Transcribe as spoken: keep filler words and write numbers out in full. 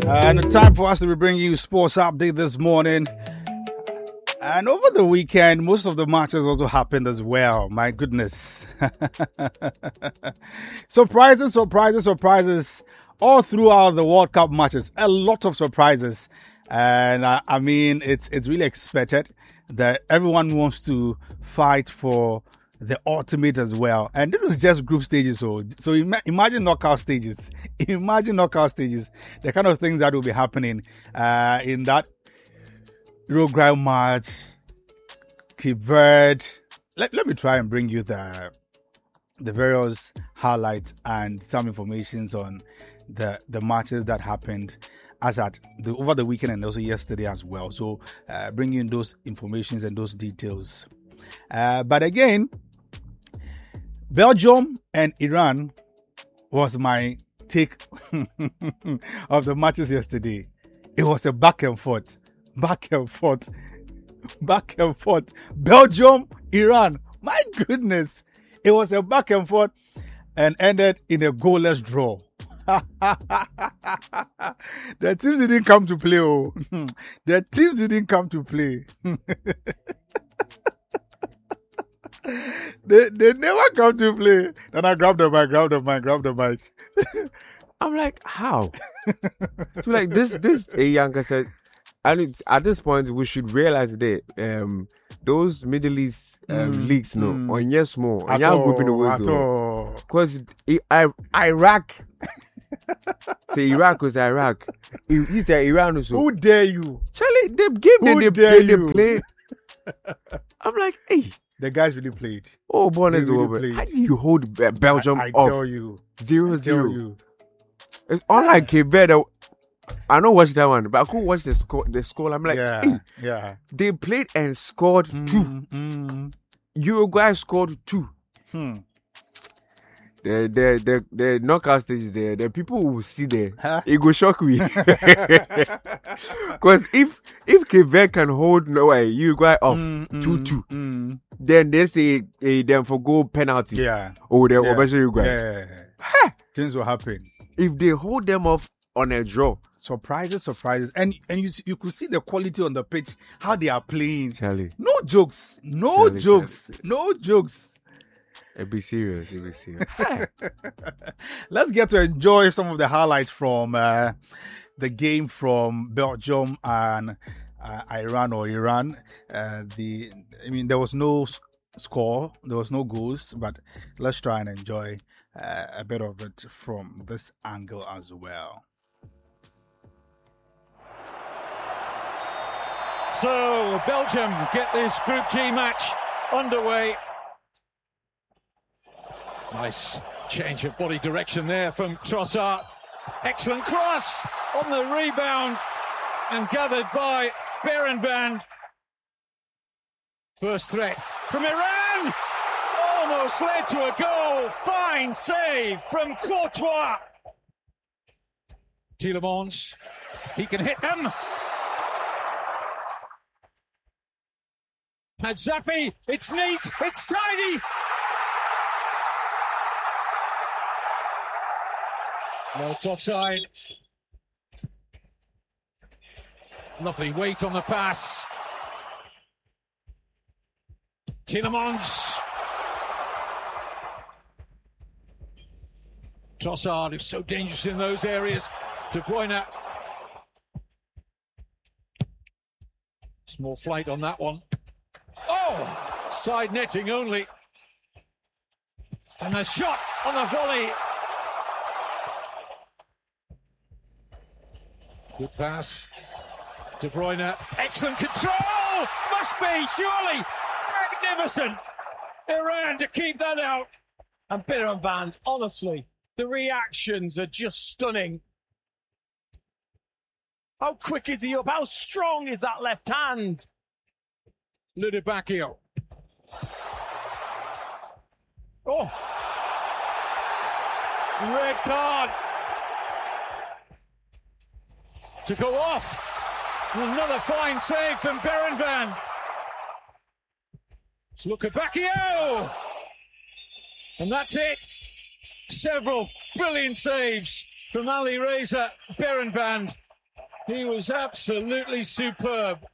And it's time for us to be bringing you sports update this morning. And over the weekend, most of the matches also happened as well. My goodness. Surprises, surprises, surprises all throughout the World Cup matches. A lot of surprises. And uh, I mean, it's it's really expected that everyone wants to fight for the ultimate as well. And this is just group stages. So, so ima- imagine knockout stages. Imagine knockout stages. The kind of things that will be happening uh, in that Uruguay match, Cape Verde. Let, let me try and bring you the the various highlights and some informations on the the matches that happened as at the over the weekend and also yesterday as well. So uh, bring in those informations and those details. Uh, but again, Belgium and Iran was my take of the matches yesterday. It was a back and forth, back and forth, back and forth. Belgium, Iran. My goodness. It was a back and forth and ended in a goalless draw. The teams didn't come to play. Oh. The teams didn't come to play. they they never come to play. Then I grabbed the mic, grabbed the mic, grabbed the mic. I'm like, how? So like this, this Iyanka said, and it's, at this point we should realize that um those Middle East um, mm, leagues, no, mm. on yes more, on your group in the world, because Iraq. Say Iraq was Iraq. He said Iran was. Who dare you? Charlie, the game Who they, dare they, you? they play. I'm like, hey. The guys really played. Oh, born they is really over. Played. How do you hold Belgium I, I off? tell you. Zero, I zero. tell you. It's unlike Cape Verde. I don't watch that one, but I could watch the score. The score. I'm like, yeah, hey. yeah. They played and scored mm, two. Mm. Uruguay scored two. Hmm. The the the the knockout stages there, the people who will see there, huh? It will shock me. Because if if Cape Verde can hold no way Uruguay off mm, two two, mm. then they say eh, them for goal penalty. Yeah. Or they yeah. over Uruguay. Yeah. Huh. Things will happen if they hold them off on a draw. Surprises, surprises, and and you you could see the quality on the pitch, how they are playing. Charlie, no jokes, no Charlie, jokes, Charlie. no jokes. It be serious. It be serious. Let's get to enjoy some of the highlights from uh, the game from Belgium and uh, Iran or Iran. Uh, the I mean, there was no score, there was no goals, but let's try and enjoy uh, a bit of it from this angle as well. So Belgium get this Group G match underway. Nice change of body direction there from Trossard. Excellent cross on the rebound and gathered by Berenvand. First threat from Iran. Almost led to a goal. Fine save from Courtois. Tielemans. He can hit them. Hadzafi. It's neat. It's tidy. No, it's offside. Lovely weight on the pass. Tielemans. Trossard, who's so dangerous in those areas. De Bruyne. Small flight on that one. Oh! Side netting only. And a shot on the volley. Good pass. De Bruyne. Excellent control! Must be, surely! Magnificent! Iran to keep that out. And Berenvand, honestly, the reactions are just stunning. How quick is he up? How strong is that left hand? Ludibakio. Oh! Red card. To go off. Another fine save from Berenvand. Look at Bakio. And that's it. Several brilliant saves from Ali Reza Berenvand. He was absolutely superb.